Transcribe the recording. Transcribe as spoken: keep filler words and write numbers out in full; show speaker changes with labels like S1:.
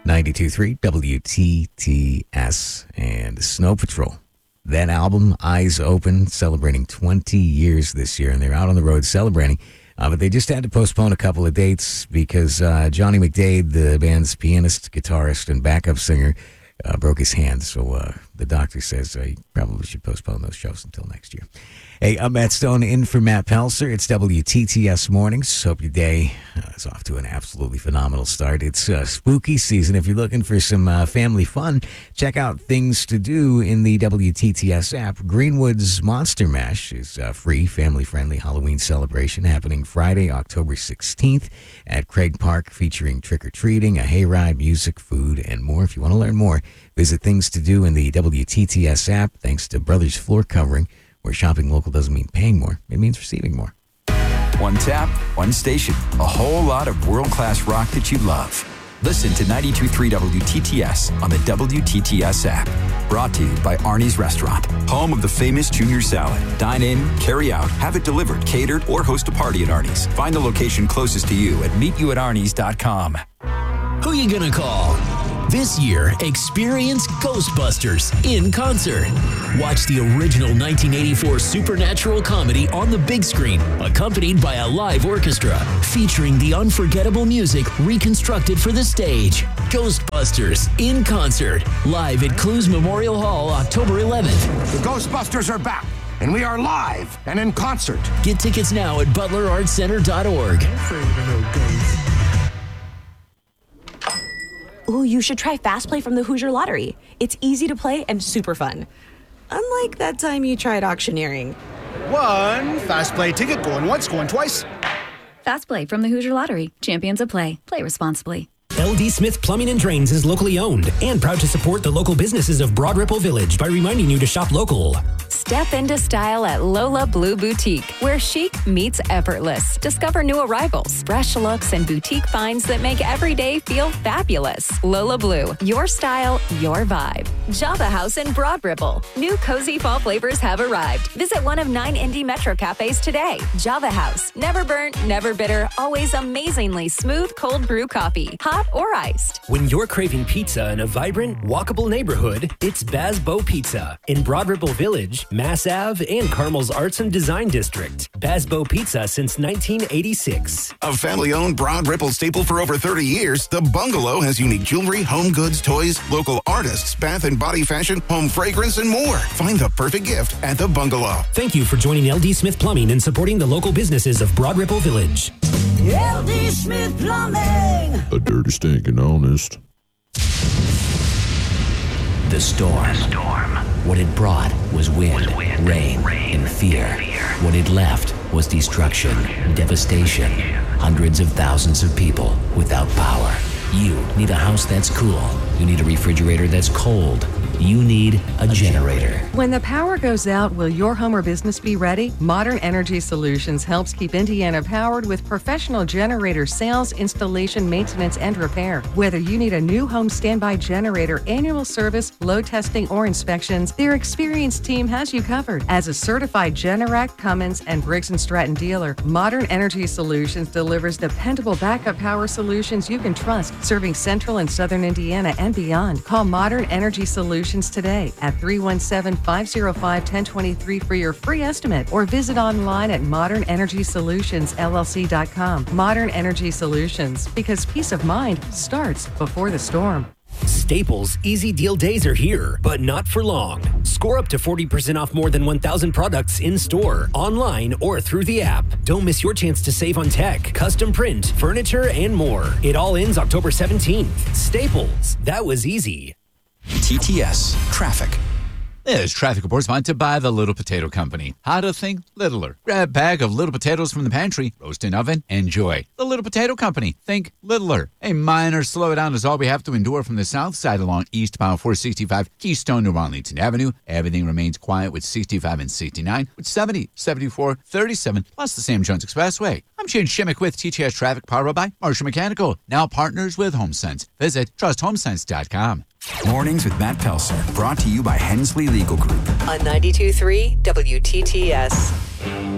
S1: ninety-two point three W T T S and Snow Patrol. That album, Eyes Open, celebrating twenty years this year, and they're out on the road celebrating. Uh, but they just had to postpone a couple of dates because uh, Johnny McDade, the band's pianist, guitarist, and backup singer, uh, broke his hand. So uh, the doctor says uh, he probably should postpone those shows until next year. Hey, I'm Matt Stone in for Matt Pelser. It's W T T S Mornings. Hope your day uh, is off to an absolutely phenomenal start. It's uh, spooky season. If you're looking for some uh, family fun, check out things to do in the W T T S app. Greenwood's Monster Mash is a free, family-friendly Halloween celebration happening Friday, October sixteenth at Craig Park, featuring trick-or-treating, a hayride, music, food, and more. If you want to learn more, visit things to do in the W T T S app. Thanks to Brothers Floor Covering, where shopping local doesn't mean paying more, it means receiving more.
S2: One tap, one station, a whole lot of world-class rock that you love. Listen to ninety-two point three W T T S on the W T T S app. Brought to you by Arnie's Restaurant, home of the famous Junior Salad. Dine in, carry out, have it delivered, catered, or host a party at Arnie's. Find the location closest to you at meet you at arnies dot com.
S3: Who you gonna call? This year, experience Ghostbusters in concert. Watch the original nineteen eighty-four supernatural comedy on the big screen, accompanied by a live orchestra, featuring the unforgettable music reconstructed for the stage. Ghostbusters in concert, live at Clues Memorial Hall, October eleventh.
S4: The Ghostbusters are back, and we are live and in concert.
S3: Get tickets now at butler arts center dot org.
S5: Ooh, you should try Fast Play from the Hoosier Lottery. It's easy to play and super fun. Unlike that time you tried auctioneering.
S6: One Fast Play ticket going once, going twice.
S7: Fast Play from the Hoosier Lottery. Champions of Play. Play responsibly.
S8: L D Smith Plumbing and Drains is locally owned and proud to support the local businesses of Broad Ripple Village by reminding you to shop local.
S7: Step into style at Lola Blue Boutique, where chic meets effortless. Discover new arrivals, fresh looks, and boutique finds that make every day feel fabulous. Lola Blue, your style, your vibe. Java House in Broad Ripple. New cozy fall flavors have arrived. Visit one of nine indie Metro cafes today. Java House, never burnt, never bitter, always amazingly smooth cold brew coffee, hot or iced.
S8: When you're craving pizza in a vibrant, walkable neighborhood, it's Bazbo Pizza in Broad Ripple Village, Mass Ave, and Carmel's Arts and Design District. Bazbo Pizza since nineteen eighty-six.
S9: A family-owned Broad Ripple staple for over thirty years, The Bungalow has unique jewelry, home goods, toys, local artists, bath and body fashion, home fragrance, and more. Find the perfect gift at The Bungalow.
S8: Thank you for joining L D Smith Plumbing and supporting the local businesses of Broad Ripple Village.
S10: L D Smith Plumbing.
S11: A dirty, stinking honest.
S3: The storm.
S12: The storm.
S3: What it brought was wind,
S12: was wind
S3: rain,
S12: rain,
S3: and fear.
S12: and fear.
S3: What it left was destruction, devastation. Hundreds of thousands of people without power. You need a house that's cool. You need a refrigerator that's cold. You need a generator.
S13: When the power goes out, will your home or business be ready? Modern Energy Solutions helps keep Indiana powered with professional generator sales, installation, maintenance, and repair. Whether you need a new home standby generator, annual service, load testing, or inspections, their experienced team has you covered. As a certified Generac, Cummins, and Briggs and Stratton dealer, Modern Energy Solutions delivers dependable backup power solutions you can trust, serving central and southern Indiana and beyond. Call Modern Energy Solutions today at three one seven, five oh five, one oh two three for your free estimate, or visit online at modern energy solutions l l c dot com. Modern Energy Solutions, because peace of mind starts before the storm.
S8: Staples Easy Deal Days are here, but not for long. Score up to forty percent off more than one thousand products in store, online, or through the app. Don't miss your chance to save on tech, custom print, furniture, and more. It all ends October seventeenth. Staples, that was easy.
S2: T T S Traffic.
S14: This traffic report sponsored by the Little Potato Company. How to think littler. Grab a bag of little potatoes from the pantry, roast in oven, enjoy. The Little Potato Company. Think littler. A minor slowdown is all we have to endure from the south side along eastbound four sixty-five Keystone to Arlington Avenue. Everything remains quiet with sixty-five and sixty-nine, with seventy, seventy-four, thirty-seven, plus the Sam Jones Expressway. I'm Shane Shimmick with T T S Traffic, powered by Marshall Mechanical. Now partners with HomeSense. Visit trust home sense dot com.
S2: Mornings with Matt Pelser, brought to you by Hensley Legal Group.
S15: On ninety-two point three W T T S.